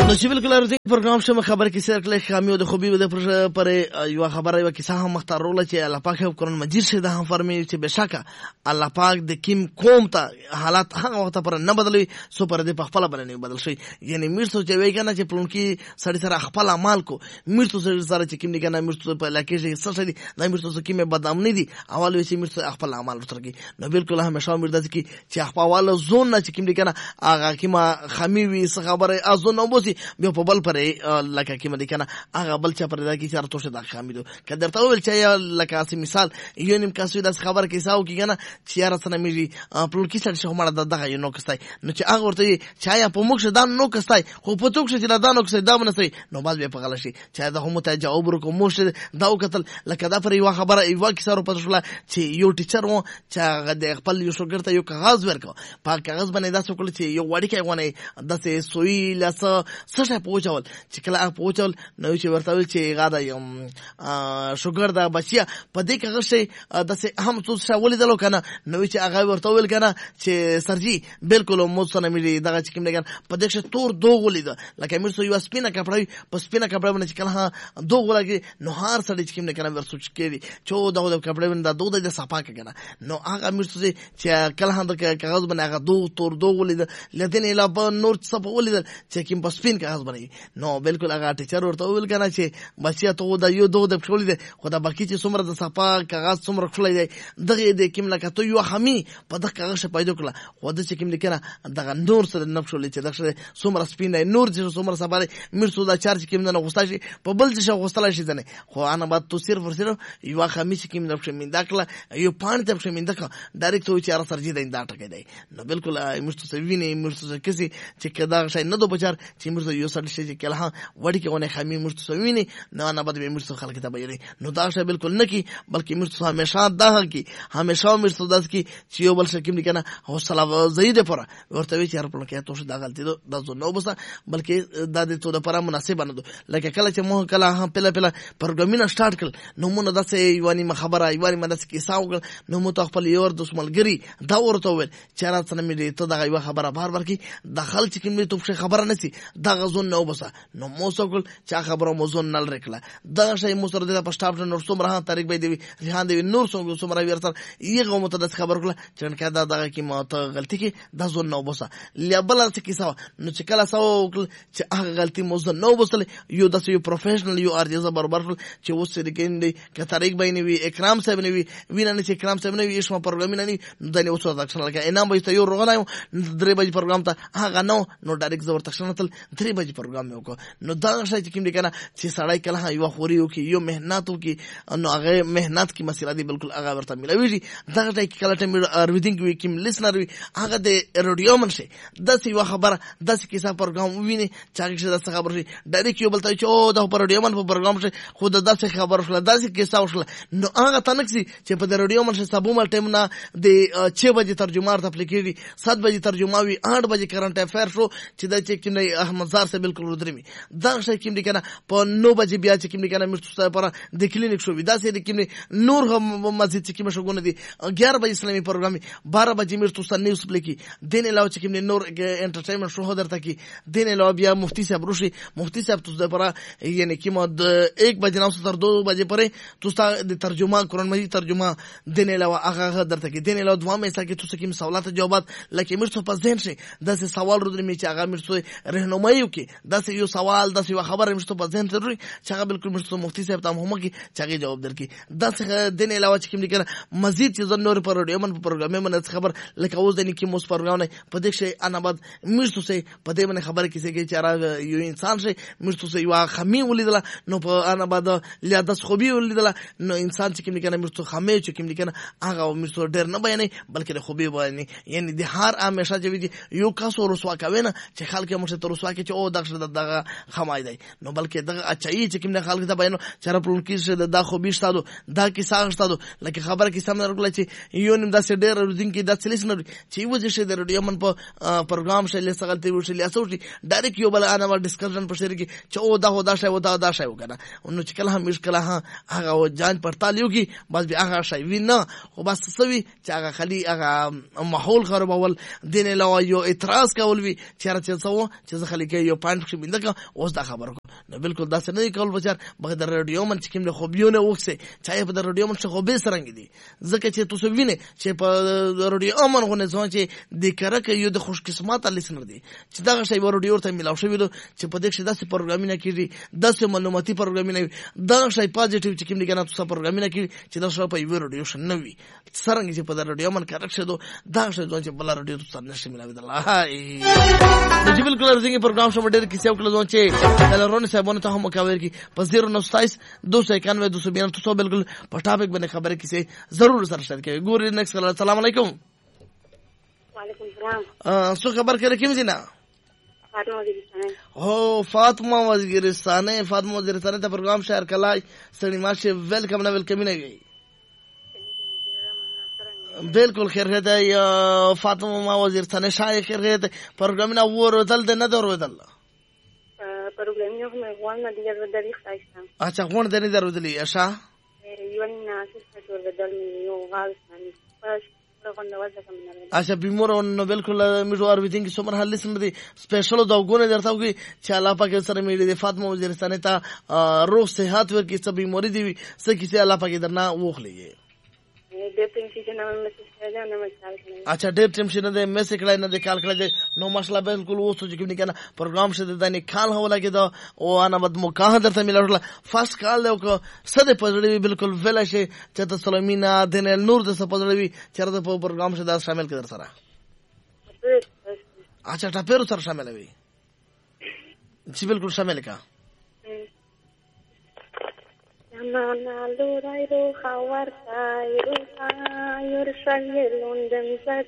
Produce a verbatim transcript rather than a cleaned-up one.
نو چې بالکل ارزي پروګرام شمه خبر کې سره کله خامي او د خوبي د پر یو خبره یو کیسه هم مختاروله چې الله پاک قرآن مجید شه د هم فرمي چې بشکه الله پاک د کیم قوم ته حالات هغه وخت پر نه بدلوي سو پر دې په خپل باندې بدل شي یعنی مرسو چې وی کنه چې پلون کې سړی سره خپل اعمال کو مرسو سره چې کیم نه کنه مرسو په لکه چې څه شي نه مرسو چې کیم بدام نه دي اول وی چې مرسو خپل اعمال ورته کوي نو بالکل همیشه مرده چې چې خپل زون نه چې کیم نه کنه هغه کیما خامي وی څه خبره ازونه وبسي بیا په بل پرې لکه کې مده کنه هغه بل چا پر دا کې چار توشه د خامیدو کله درته ویل چې لکه اسی مثال یو نیم کاسو د خبر کې ساو کې کنه چې یار سره میږي پلو کې سره شو مړه دغه یو نو کستای نو چې هغه ورته چې یا په موږ شدان نو کستای خو په توګه چې دا نو کستای دا منسي نو باز به په غل شي چې دا هم ته جواب ورکو موږ دا وکتل لکه دا پر یو خبره یو کې سره پته شو چې یو ټیچر و چې هغه د خپل یو شوګر ته یو کاغذ ورکو په کاغذ باندې دا څه کول چې یو وړي کې غونې دسه سوی لاسه څه پوچول چې کله هغه پوچول نو چې ورته ویل چې غاده یم شوګر دا بچیا په دې کې غشي دسه هم څه څه ولیدلو کنه نو چې هغه ورته ویل کنه چې سرجی بالکل مو سره مې دغه چې کوم نه په دې چې تور دوه ولید لکه مې سو یو سپینه کپړې په سپینه کپړې باندې چې کله دوه ولګي نو هر سړی چې کوم نه کنه ورسوچ کېږي چې دغه د کپړې باندې دوه د صفا کنه نو هغه مې سو چې کله هم د کاغذ باندې هغه دوه تور دوه ولید لدین اله په نور څه په ولید چې کوم په سپین کاغذ باندې نو بالکل هغه ټیچر ورته ویل کنه چې بچیا ته دا یو دوه د پښولې ده خو دا باقي چې څومره د صفا کاغذ څومره خلای دی دغه د کوم لکه ته یو حمي په دغه کاغذ پیدا کړه خو د چې کوم لیکنه دغه نور سره نه پښولې چې دغه څومره سپین دی نور چې څومره صفاره مرسو دا چارج کوم نه غوستا شي په بل څه غوستل شي ځنه خو انا بعد تو صرف ورسره یو حمي چې کوم نه پښمین داخله یو پان ته پښمین دغه ډایرکټ وي چې ار سرجی دی دا ټکې دی نو بالکل مرسو سوینه مرسو کسي چې کدا شي نه دو بچار چې مرسو یو سړی چې کله وړي کې ونه خامي مرسو سوینه نه نه بده مرسو خلک ته بیري نو دا شی بالکل نه کی بلکې مرسو همیشه دا کی همیشه مرسو داس کی چې یو بل شکم نه کنه حوصله زید پر ورته وی چې هر په کې توشه دا غلطي دا زو نو بس بلکې دا د تو د پر مناسب نه دو لکه کله چې مو کله هم پله پله پروګرامینګ سٹارټ کړ نو مونږ داسې یوانی خبره یوانی مدس کې ساو نو مو خپل یور د سملګری دا ورته ویل چې راځنه مې ته دا یو خبره بار بار کی داخل چې کوم ته خبره نسی دا غزون نو بس نو مو سوګل چې خبره موزون نل رکله دا شی مو سره د پښتاب نور څومره طریق به دی ریحان دی نور څومره څومره ورسره یغه متدس خبر کړه چې کله دا دغه کی ماته غلطی کی دا زون نو بس لبل څه کی سو نو چې کله سو چې هغه غلطی موزون نو بس یو د یو پروفیشنل یو ارجزه برابر چې اوس دې کیندي ک طریق بیني وی اکرام صاحب نه وی ویننه چې اکرام صاحب نه وی اسمه پروګرام نه نو دنه اوس دا څنګه لکه انعام به یو روغلایم درې بجې پروګرام ته هغه نو نو ډایرکټ زور تخنه تل درې بجې پروګرام وکړو نو دا شای چې کوم دي کنه چې سړی کله یو خوري وکي یو مهنت وکي نو هغه مهنت کی مسله دی بالکل هغه ورته ملوي دا ټای کله ټیم ارویدینګ وی کوم لیسنر وی هغه د رادیو منشي د سی خبره د سی کیسه پروګرام ویني چې هغه د خبر شي ډایرکټ یو بلته چې او د رادیو من په پروګرام شي خود د څه خبر شول د سی کیسه وشله نو هغه تنکسي چې په رادیو منشي سبو مل ټیم نه د छह بجې ترجمه ته پلیکېږي सात بجې ترجمه وی आठ بجې کرنٹ افیر شو چې د چې کوم احمد زار سره بالکل ودرمي دا شي کوم دي کنه په نو بجې بیا چې کوم دي کنه مرتضی پر د کلینیک شو دا سي کوم نور هم مسجد چې کوم شګونه دي ग्यारह بجې اسلامي پروګرام बारह بجې مرتضی نیوز پلیکي دین علاوه چې کوم نور انټرټینمنت شو درته کی دین علاوه بیا مفتی صاحب روشي مفتی صاحب تاسو پر یعنی کوم د एक بجې نو تر دو بجې پرې تاسو د ترجمه قرآن مجید ترجمه دین علاوه هغه درته کی دین علاوه دوه مې سره کې تاسو کوم سوالات جوابات لکه مرتضی په ذهن شي داسې سوال رو درمي چې هغه مرتضی رهنمایي وکي داسې یو سوال داسې یو خبره مرتضی په ذهن ضروري چې هغه بالکل مرتضی مفتی صاحب ته هم کې چې هغه جواب درکې داسې دین علاوه چې کوم لیکره مزید چې زنور پر رادیو من په پروګرام من خبر لکه اوس د نیکی موس پروګرام نه په دې شي انا بعد مرتضی په دې باندې خبره کیسه کې چې هغه یو انسان شي مرتضی یو خمي ولیدل نو په انا بعد لیادس خوبي ولیدل نو انسان چې کوم لیکنه مرتضی خمي چې کوم لیکنه هغه مرتضی ډېر نه بیانې بلکې د خوبي بیانې یعنی د هر همیشه چې یو کس ورسوا کوي نه چې خلک موږ ته رسوا کوي چې او دغه دغه خمای دی نو بلکې دغه اچایي چې کوم نه خلک ته بیانو چې را پرون کې د دا خوبي شتادو دا کی ساغشتادو لکه خبره کې سم ورغله چې یو نیم داسې ډېر رودین کې داسې لیسنر چې وځي شه د رادیو من په پروګرام شله سغلتي وشي لیاسوټي ډایرکټ یو بل انا ور ډسکشن پر شری کې چې او دا هو دا شی و دا دا شی وکنه نو چې کله هم مشکله ها هغه جان پړتال یو کی بس بیا هغه شی وینه خو بس سوي چې هغه خلی هغه ماحول خرابول دین له یو اعتراض کول وی چې راځي څو چې خلک یو پاینټ کې بنده کا اوس دا خبر کو نو بالکل دا څه نه کول بچار بغیر د رادیو من چې کوم له خوبيونه وکسه چا په د رادیو من څه خوبې سرنګ دي ځکه چې تاسو وینئ چې په رادیو من غو نه ځون چې د کرکه یو د خوش قسمت لسنر دي چې دا شی ورډیو ته ملاو شوی چې په دې کې داسې پروګرامینګ کیږي داسې معلوماتي پروګرامینګ دا شی پازیټیو چې کوم دي کنه تاسو پروګرامینګ کیږي چې دا شی په ورډیو شنه وي سرنګ چې په رادیو من کرک شه دا شی ځون چې بل رادیو تاسو نشي ملاوي د الله د بالکل ورځي پروګرام شوم ډېر کیسه وکړو ځون چې دلرونه صاحبونه ته هم مکاور کی په صفر نو ستایس دو سو اکانوے دو سو بیان تاسو بالکل په ټاپک باندې خبره کیسه ضرور سره شریک کړئ ګورې نیکست کال السلام علیکم وعلیکم السلام سو خبر کړئ کوم زینا فاطمه وزیرستانه او فاطمه وزیرستانه فاطمه وزیرستانه ته پروګرام شهر کلای سړی ماشه ویلکم نه ویلکم نه وی بالکل خیر ده یا فاطمه ما وزیرستانه شای خیر ده پروګرام نه ورودل ده نه درودل پروګرام نه هم غوړ نه دی ورودل ښایسته اچھا غوړ ده نه درودل اشا یو نه څه ورودل یو غاز نه پس اچھا بیمور نو بالکل میرو اور ویدینګ سمر حل لسن دي سپیشل دا غونه درته وي چې الله پاک سره مې د فاطمه وزیرستانه ته روح صحت ورکی څه بیماری دی څه کیسه الله پاک درنا وخلې اچھا ډېر ټیم شنه ده مې سکړای نه د کال کړل نو ماشاءالله بالکل اوس چې کوم کنه پروګرام شه د نه کال هو لګي دا او انا بد مکاه درته ملل فاست کال له کو سده پزړې بالکل ویل شي چې د سلامینا د نور د سپزړې چې د پروګرام شه دا شامل کړه سره اچھا ټاپیر سره شامل وي چې بالکل شامل کا Nana lurai ro khawar sai ro ayur shayel undem zat